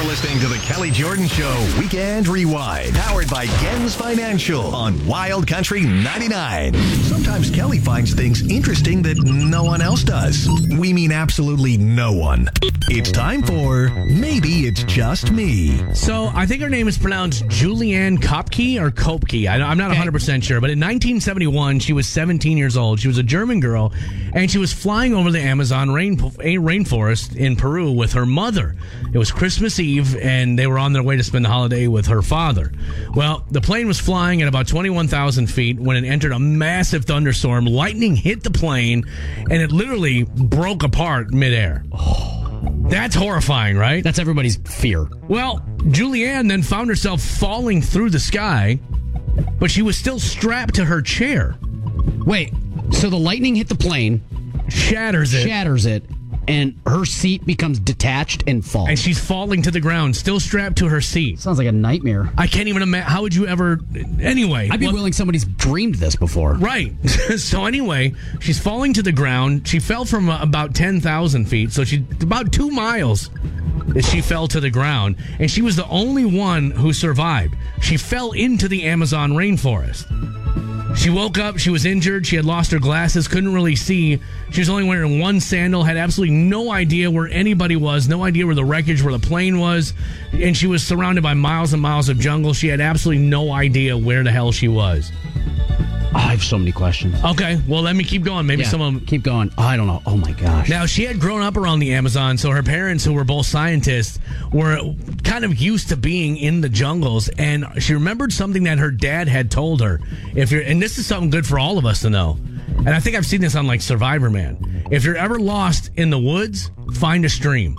You're listening to the Kelly Jordan Show Weekend Rewind, powered by Gens Financial on Wild Country 99. Sometimes Kelly finds things interesting that no one else does. We mean absolutely no one. It's time for Maybe It's Just Me. So I think her name is pronounced Julianne Kopke or Kopke. I'm not 100% sure, but in 1971, she was 17 years old. She was a German girl, and she was flying over the Amazon rainforest in Peru with her mother. It was Christmas Eve, and they were on their way to spend the holiday with her father. Well, the plane was flying at about 21,000 feet when it entered a massive thunderstorm. Lightning hit the plane, and it literally broke apart midair. That's horrifying, right? That's everybody's fear. Well, Julianne then found herself falling through the sky, but she was still strapped to her chair. Wait, so the lightning hit the plane, shatters it, and her seat becomes detached and falls. And she's falling to the ground, still strapped to her seat. Sounds like a nightmare. I can't even imagine. How would you ever... Anyway. I'd be willing somebody's dreamed this before. Right. So anyway, she's falling to the ground. She fell from about 10,000 feet, so she's about 2 miles as she fell to the ground. And she was the only one who survived. She fell into the Amazon rainforest. She woke up, she was injured, she had lost her glasses, couldn't really see. She was only wearing one sandal, had absolutely no idea where anybody was, no idea where the wreckage, where the plane was, and she was surrounded by miles and miles of jungle. She had absolutely no idea where the hell she was. I have so many questions. Okay, well, let me keep going. Maybe some of them... Keep going. Oh, I don't know. Oh, my gosh. Now, she had grown up around the Amazon, so her parents, who were both scientists, were kind of used to being in the jungles, and she remembered something that her dad had told her. And this is something good for all of us to know, and I think I've seen this on, like, Survivor Man. If you're ever lost in the woods, find a stream.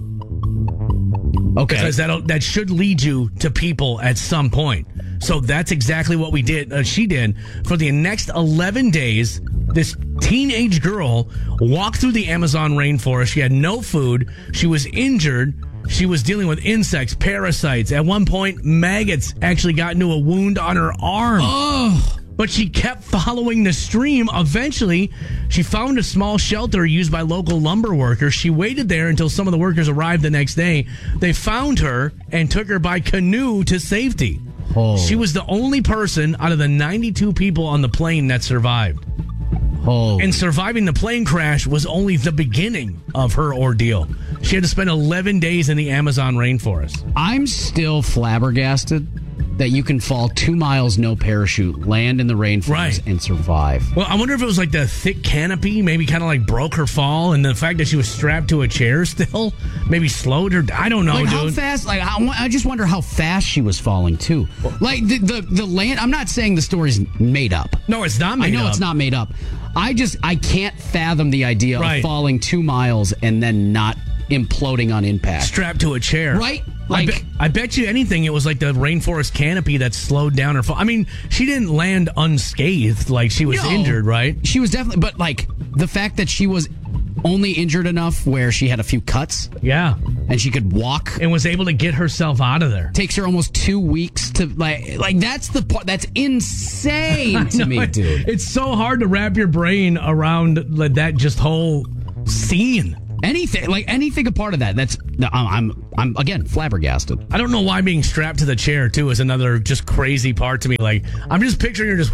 Okay. Because that should lead you to people at some point. So that's exactly what we did. She did. For the next 11 days, this teenage girl walked through the Amazon rainforest. She had no food. She was injured. She was dealing with insects, parasites. At one point, maggots actually got into a wound on her arm. Oh. But she kept following the stream. Eventually, she found a small shelter used by local lumber workers. She waited there until some of the workers arrived the next day. They found her and took her by canoe to safety. Oh. She was the only person out of the 92 people on the plane that survived. Oh. And surviving the plane crash was only the beginning of her ordeal. She had to spend 11 days in the Amazon rainforest. I'm still flabbergasted that you can fall 2 miles, no parachute, land in the rainforest, and survive. Well, I wonder if it was like the thick canopy, maybe kind of like broke her fall, and the fact that she was strapped to a chair still maybe slowed her. I don't know, like, dude. How fast? Like, I just wonder how fast she was falling too. Like the land. I'm not saying the story's made up. No, it's not made up. I know it's not made up. I can't fathom the idea of falling 2 miles and then not imploding on impact. Strapped to a chair. Right? Like, I bet you anything it was like the rainforest canopy that slowed down her fall. I mean, she didn't land unscathed, like she was injured, right? She was definitely, but like the fact that she was only injured enough where she had a few cuts. Yeah. And she could walk. And was able to get herself out of there. Takes her almost 2 weeks to, like that's the part that's insane to me, dude. It's so hard to wrap your brain around that just whole scene. Anything a part of that. I'm again flabbergasted. I don't know why being strapped to the chair too is another just crazy part to me. Like, I'm just picturing her just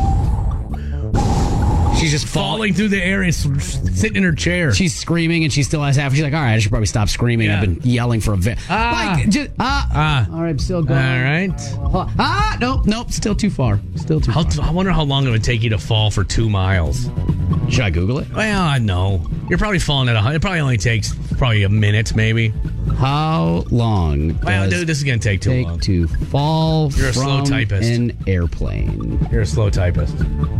she's just falling through the air and sitting in her chair. She's screaming and she still has half. She's like, all right, I should probably stop screaming. Yeah. I've been yelling for a bit. All right, I'm still going. All right. Nope, still too far. I wonder how long it would take you to fall for 2 miles. Should I Google it? Well, no. You're probably falling at 100. It probably only takes a minute, maybe. How long? Well, dude, this is going to take too long. To fall You're a slow typist. An airplane. You're a slow typist.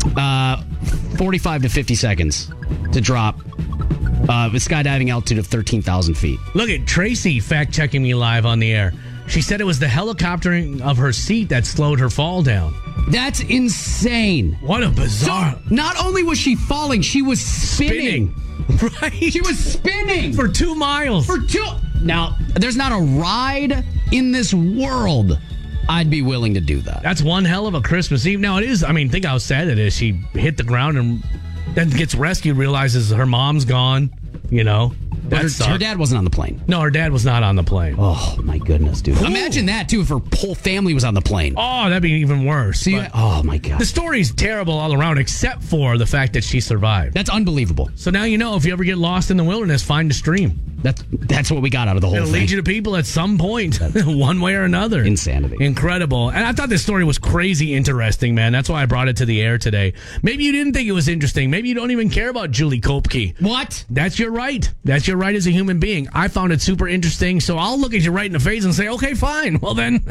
45 to 50 seconds to drop. With skydiving altitude of 13,000 feet. Look at Tracy fact-checking me live on the air. She said it was the helicoptering of her seat that slowed her fall down. That's insane. What a bizarre... So, not only was she falling, she was spinning. Right? She was spinning. For 2 miles. Now, there's not a ride in this world I'd be willing to do that. That's one hell of a Christmas Eve. Now, it is... I mean, think how sad it is. She hit the ground and then gets rescued, realizes her mom's gone, you know. But her dad wasn't on the plane. No, her dad was not on the plane. Oh, my goodness, dude. Ooh. Imagine that, too, if her whole family was on the plane. Oh, that'd be even worse. Oh, my God. The story's terrible all around, except for the fact that she survived. That's unbelievable. So now you know, if you ever get lost in the wilderness, find a stream. That's what we got out of the whole thing. It'll lead you to people at some point, one way or another. Insanity. Incredible. And I thought this story was crazy interesting, man. That's why I brought it to the air today. Maybe you didn't think it was interesting. Maybe you don't even care about Julie Kopke. What? That's your right. That's your right as a human being. I found it super interesting, so I'll look at you right in the face and say, okay, fine. Well, then,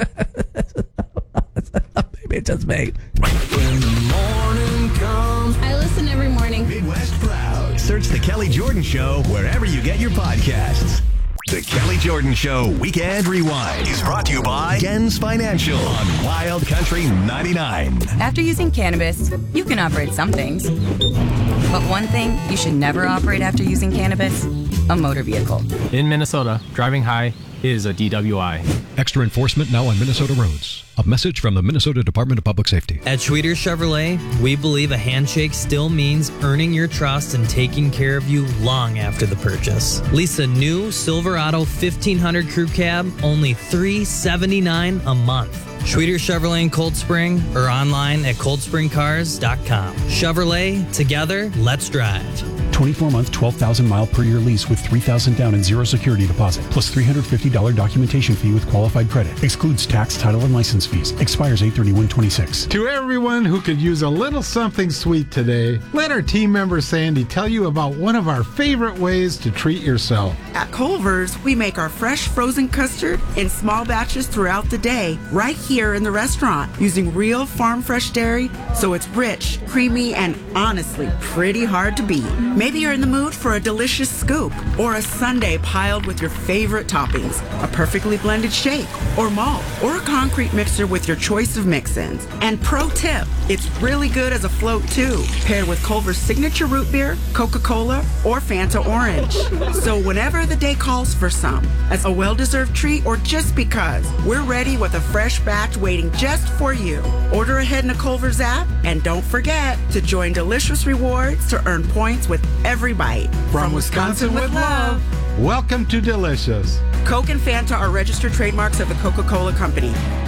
maybe it's just me. When the morning comes, I listen every morning. Midwest Proud. Search The Kelly Jordan Show wherever you get your podcasts. The Kelly Jordan Show Weekend Rewind is brought to you by Gens Financial on Wild Country 99. After using cannabis, you can operate some things. But one thing you should never operate after using cannabis, a motor vehicle. In Minnesota, driving high is a DWI. Extra enforcement now on Minnesota roads. A message from the Minnesota Department of Public Safety. At Schweter Chevrolet, we believe a handshake still means earning your trust and taking care of you long after the purchase. Lease a new Silverado 1500 Crew Cab, only $379 a month. Schweter Chevrolet in Cold Spring or online at coldspringcars.com. Chevrolet, together, let's drive. 24-month, 12,000-mile per year lease with $3,000 down and zero security deposit, plus $350 documentation fee with qualified credit. Excludes tax, title, and license fees. Expires 8/31/26. To everyone who could use a little something sweet today, let our team member Sandy tell you about one of our favorite ways to treat yourself. At Culver's, we make our fresh frozen custard in small batches throughout the day, right here in the restaurant, using real farm fresh dairy, so it's rich, creamy, and honestly pretty hard to beat. Maybe you're in the mood for a delicious scoop or a sundae piled with your favorite toppings, a perfectly blended shake or malt, or a concrete mixer with your choice of mix-ins. And pro tip, it's really good as a float too, paired with Culver's signature root beer, Coca-Cola, or Fanta Orange. So whenever the day calls for some, as a well-deserved treat or just because, we're ready with a fresh batch waiting just for you. Order ahead in the Culver's app, and don't forget to join Delicious Rewards to earn points with every bite. From Wisconsin with love, welcome to Delicious. Coke and Fanta are registered trademarks of the Coca-Cola Company.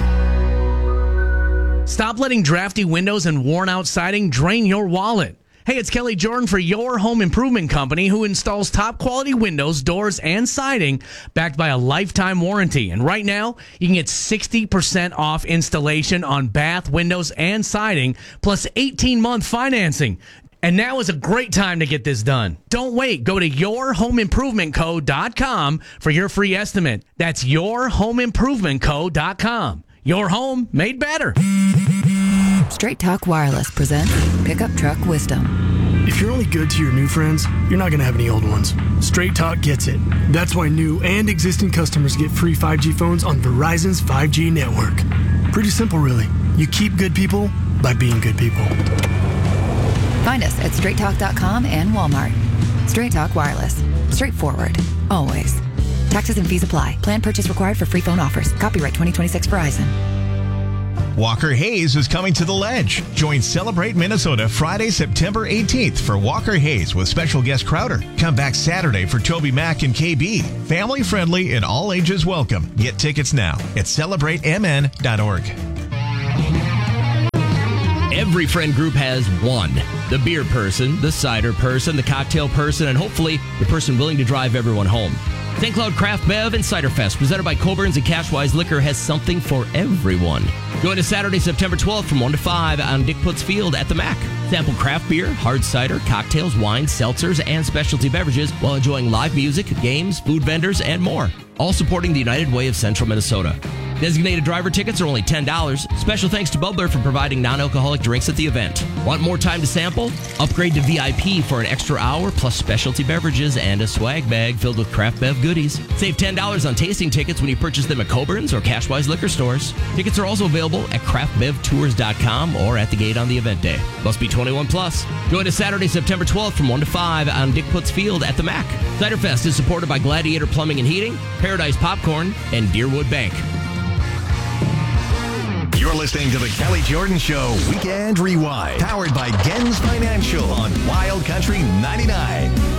Stop letting drafty windows and worn-out siding drain your wallet. Hey, it's Kelly Jordan for your home improvement company who installs top-quality windows, doors, and siding backed by a lifetime warranty. And right now, you can get 60% off installation on bath, windows, and siding, plus 18-month financing. And now is a great time to get this done. Don't wait. Go to yourhomeimprovementco.com for your free estimate. That's yourhomeimprovementco.com. Your home made better. Straight Talk Wireless presents Pickup Truck Wisdom. If you're only good to your new friends, you're not going to have any old ones. Straight Talk gets it. That's why new and existing customers get free 5G phones on Verizon's 5G network. Pretty simple, really. You keep good people by being good people. Find us at straighttalk.com and Walmart. Straight Talk Wireless. Straightforward. Always. Taxes and fees apply. Plan purchase required for free phone offers. Copyright 2026 Verizon. Walker Hayes is coming to the Ledge. Join Celebrate Minnesota Friday, September 18th for Walker Hayes with special guest Crowder. Come back Saturday for Toby Mac and KB. Family friendly and all ages welcome. Get tickets now at celebratemn.org. Every friend group has one. The beer person, the cider person, the cocktail person, and hopefully the person willing to drive everyone home. St. Cloud Craft Bev and Cider Fest, presented by Coburn's and Cashwise Liquor, has something for everyone. Join us Saturday, September 12th from 1 to 5 on Dick Putz Field at the MAC. Sample craft beer, hard cider, cocktails, wines, seltzers, and specialty beverages while enjoying live music, games, food vendors, and more. All supporting the United Way of Central Minnesota. Designated driver tickets are only $10. Special thanks to Bubler for providing non-alcoholic drinks at the event. Want more time to sample? Upgrade to VIP for an extra hour, plus specialty beverages and a swag bag filled with craft bev goodies. Save $10 on tasting tickets when you purchase them at Coburn's or Cashwise Liquor Stores. Tickets are also available at craftbevtours.com or at the gate on the event day. Must be 21 plus. Join us Saturday, September 12th from 1 to 5 on Dick Putz Field at the MAC. Cider Fest is supported by Gladiator Plumbing and Heating, Paradise Popcorn, and Deerwood Bank. You're listening to the Kelly Jordan Show Weekend Rewind, powered by Gens Financial on Wild Country 99.